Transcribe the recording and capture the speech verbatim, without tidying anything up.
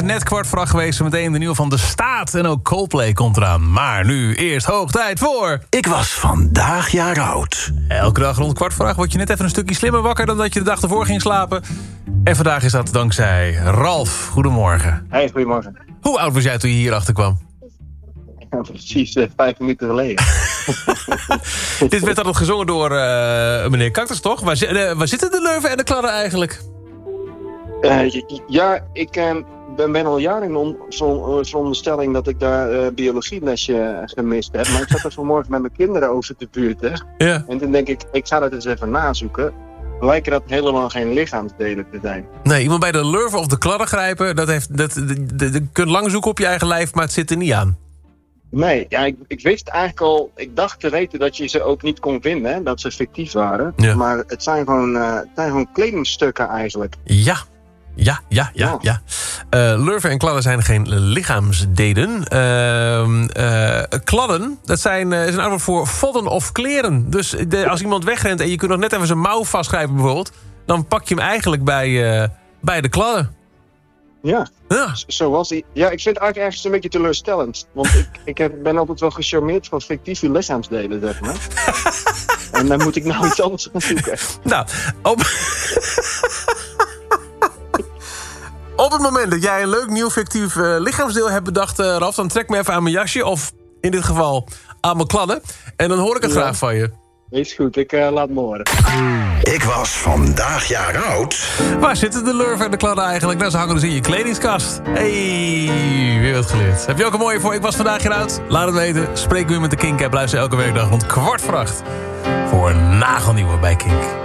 het net kwart voor acht geweest. Meteen de nieuwe van De Staat. En ook Coldplay komt eraan. Maar nu eerst hoog tijd voor... Ik was vandaag jaar oud. Elke dag rond kwart voor acht word je net even een stukje slimmer wakker... dan dat je de dag ervoor ging slapen. En vandaag is dat dankzij Ralf. Goedemorgen. Hey, goedemorgen. Hoe oud was jij toen je hier achter kwam? Ja, precies uh, vijf minuten geleden. Dit werd altijd gezongen door uh, meneer Cactus, toch? Waar, uh, waar zitten de lurven en de kladden eigenlijk? Uh, ja, ik uh, ben, ben al jaren in on, zo'n onderstelling dat ik daar uh, biologielesje gemist heb. Maar ik zat er vanmorgen met mijn kinderen over de buurt. Hè? Ja. En toen denk ik, ik ga dat eens even nazoeken. Lijken dat helemaal geen lichaamsdelen te zijn. Nee, iemand bij de lurven of de kladden grijpen... dat heeft, dat, je kunt lang zoeken op je eigen lijf, maar het zit er niet aan. Nee, ja, ik, ik wist eigenlijk al... Ik dacht te weten dat je ze ook niet kon vinden, hè, dat ze fictief waren. Ja. Maar het zijn gewoon, uh, het zijn gewoon kledingstukken eigenlijk. Ja, ja, ja, ja, Ja. ja. Uh, lurven en kladden zijn geen lichaamsdelen. Uh, uh, kladden, dat zijn, uh, is een oud woord voor vodden of kleren. Dus de, als iemand wegrent en je kunt nog net even zijn mouw vastgrijpen bijvoorbeeld... dan pak je hem eigenlijk bij, uh, bij de kladden. Ja, Ja. zo was hij. Ja, ik vind het eigenlijk ergens een beetje teleurstellend. Want ik, ik heb, ben altijd wel gecharmeerd van fictieve lichaamsdelen, zeg maar. En dan moet ik nou iets anders gaan zoeken. Nou, op... op het moment dat jij een leuk nieuw fictief uh, lichaamsdeel hebt bedacht, uh, Ralf... dan trek me even aan mijn jasje, of in dit geval aan mijn kladden. En dan hoor ik het Ja. graag van je. Is goed, ik uh, laat me horen. Ik was vandaag jaar oud. Waar zitten de lurven en de kladden eigenlijk? Nou, ze hangen dus in je kledingskast. Hey, weer wat geleerd. Heb je ook een mooie voor Ik was vandaag jaar oud? Laat het weten. Spreek weer met de Kink-app. Luister elke werkdag rond kwart voor acht. Voor een nagelnieuwe bij Kink.